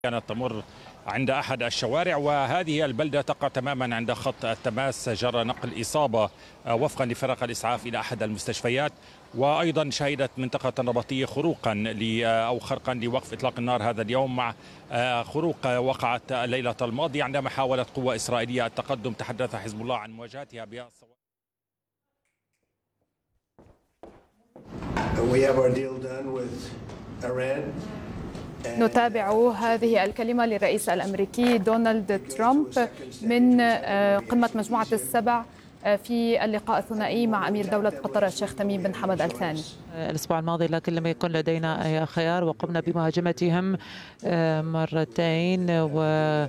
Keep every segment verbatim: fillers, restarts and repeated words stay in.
كانت تمر عند أحد الشوارع، وهذه البلدة تقع تماما عند خط التماس. جرى نقل إصابة وفقا لفرق الإسعاف إلى أحد المستشفيات. وأيضا شهدت منطقة النبطية خروقا أو خرقا لوقف إطلاق النار هذا اليوم، مع خروق وقعت الليلة الماضية عندما حاولت قوة إسرائيلية التقدم. تحدث حزب الله عن مواجهتها بها. نتابع هذه الكلمة للرئيس الأمريكي دونالد ترامب من قمة مجموعة السبع في اللقاء الثنائي مع أمير دولة قطر الشيخ تميم بن حمد آل ثاني. الأسبوع الماضي لكن لم يكن لدينا أي خيار، وقمنا بمهاجمتهم مرتين، و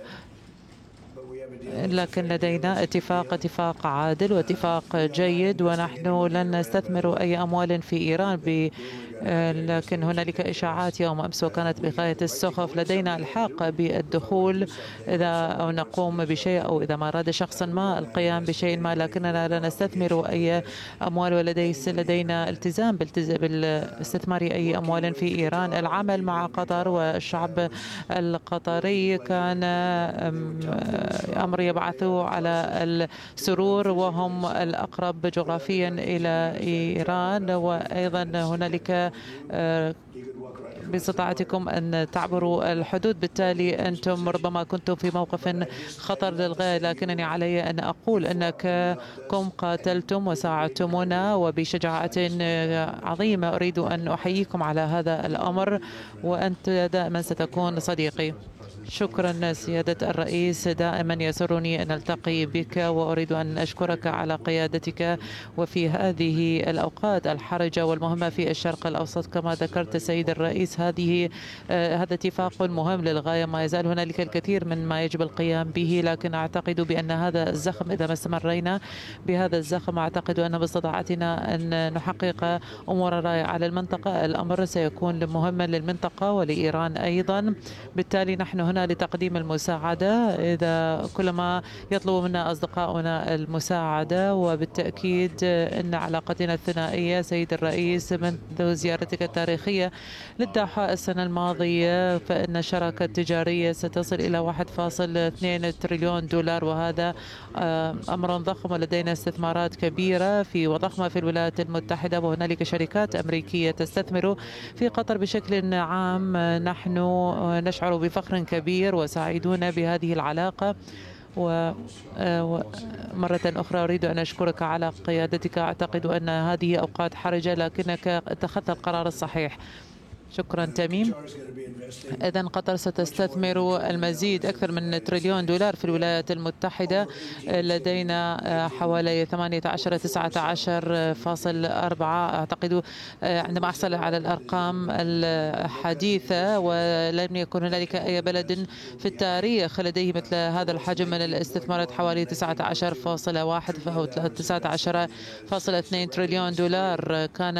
لكن لدينا اتفاق اتفاق عادل واتفاق جيد، ونحن لن نستثمر أي أموال في إيران ب لكن هنالك إشاعات يوم أمس وكانت بغاية السخف. لدينا الحق بالدخول إذا أو نقوم بشيء، أو إذا ما أراد شخص ما القيام بشيء ما، لكننا لا نستثمر أي أموال، وليس لدينا التزام بالاستثمار أي أموال في إيران. العمل مع قطر والشعب القطري كان أمر يبعث على السرور، وهم الأقرب جغرافيا إلى إيران. وأيضا هنالك باستطاعتكم أن تعبروا الحدود، بالتالي أنتم ربما كنتم في موقف خطر للغاية، لكنني علي أن أقول أنكم قاتلتم وساعدتمونا وبشجاعة عظيمة. أريد أن أحييكم على هذا الأمر، وأنت دائما ستكون صديقي. شكرا سيادة الرئيس، دائما يسرني أن ألتقي بك، وأريد أن أشكرك على قيادتك وفي هذه الأوقات الحرجة والمهمة في الشرق الأوسط. كما ذكرت سيد الرئيس، هذه هذا اتفاق مهم للغاية، ما يزال هنالك الكثير من ما يجب القيام به، لكن أعتقد بأن هذا الزخم إذا ما استمرينا بهذا الزخم أعتقد أن باستطاعتنا أن نحقق أمور رائعة للمنطقة. الأمر سيكون مهما للمنطقة ولإيران أيضا، بالتالي نحن هنا لتقديم المساعدة إذا كلما يطلب منا أصدقاؤنا المساعدة. وبالتأكيد أن علاقتنا الثنائية سيد الرئيس منذ زيارتك التاريخية للدوحة السنة الماضية، فإن الشراكة التجارية ستصل إلى واحد فاصل اثنين تريليون دولار، وهذا أمر ضخم، ولدينا استثمارات كبيرة في وضخمة في الولايات المتحدة، وهنالك شركات أمريكية تستثمر في قطر بشكل عام. نحن نشعر بفخر كبير وسعيدون بهذه العلاقة. ومرة أخرى أريد أن أشكرك على قيادتك. أعتقد أن هذه أوقات حرجة لكنك اتخذت القرار الصحيح. شكرا تميم. إذن قطر ستستثمر المزيد أكثر من تريليون دولار في الولايات المتحدة. لدينا حوالي ثمانية عشر تسعة عشر فاصل أربعة أعتقد عندما أحصل على الأرقام الحديثة، ولم يكن هنالك أي بلد في التاريخ لديه مثل هذا الحجم من الاستثمارات، حوالي تسعة عشر فاصل واحد أو تسعة عشر فاصل اثنين تريليون دولار. كان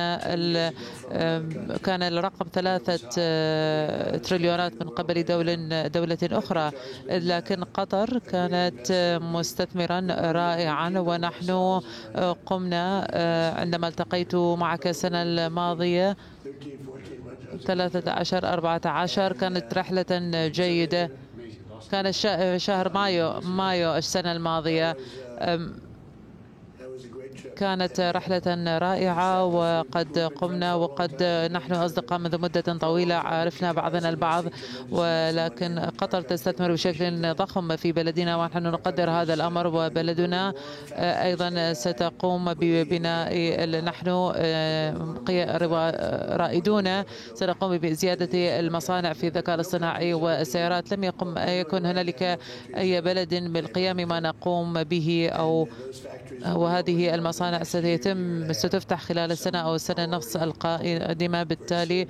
كان الرقم ثلاثة تريليونات من قبل دولة دولة أخرى، لكن قطر كانت مستثمرا رائعا. ونحن قمنا عندما التقيت معك السنة الماضية ثلاثة عشر أربعة عشر كانت رحلة جيدة. كان شهر مايو مايو السنة الماضية كانت رحلة رائعة، وقد قمنا وقد نحن أصدقاء منذ مدة طويلة، عرفنا بعضنا البعض، ولكن قطر تستثمر بشكل ضخم في بلدنا ونحن نقدر هذا الأمر. وبلدنا أيضا ستقوم ببناء، نحن رائدون سنقوم بزيادة المصانع في الذكاء الاصطناعي والسيارات. لم يقم يكن هنالك أي بلد بالقيام ما نقوم به، أو وهذه المصانع ستتم ستفتح خلال السنة أو السنة نفس القادمة. بالتالي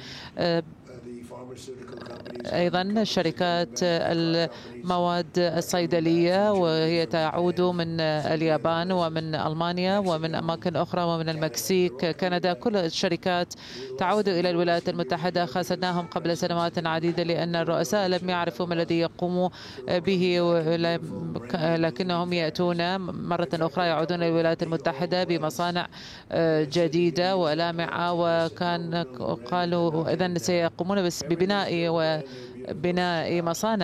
أيضا شركات المواد الصيدلية، وهي تعود من اليابان ومن ألمانيا ومن أماكن أخرى ومن المكسيك، كندا، كل الشركات تعود إلى الولايات المتحدة. خاصناهم قبل سنوات عديدة لأن الرؤساء لم يعرفوا ما الذي يقوموا به، لكنهم يأتون مرة أخرى يعودون إلى الولايات المتحدة بمصانع جديدة ولامعة، وكان قالوا إذن سيقومون بس بناء وبناء مصانع